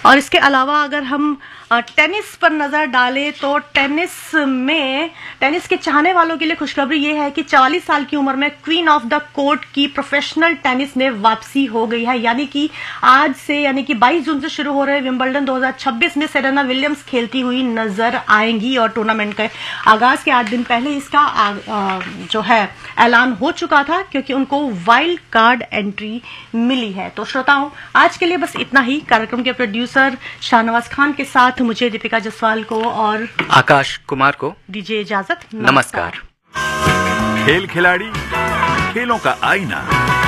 और इसके अलावा अगर हम टेनिस पर नजर डालें तो टेनिस के चाहने वालों के लिए खुशखबरी ये है कि 44 साल की उम्र में क्वीन ऑफ द कोर्ट की प्रोफेशनल टेनिस में वापसी हो गई है। यानी कि आज से, यानी कि 22 जून से शुरू हो रहे विंबलडन 2026 में सेरेना विलियम्स खेलती हुई नजर आएंगी। और टूर्नामेंट के आगाज के 8 दिन पहले इसका जो है ऐलान हो चुका था, क्योंकि उनको वाइल्ड कार्ड एंट्री मिली है। तो श्रोताओं, आज के लिए बस इतना ही। कार्यक्रम के प्रोड्यूसर शाहनवाज खान के साथ मुझे दीपिका जसवाल को और आकाश कुमार को दीजिए इजाजत। नमस्कार। खेल खिलाड़ी, खेलों का आईना।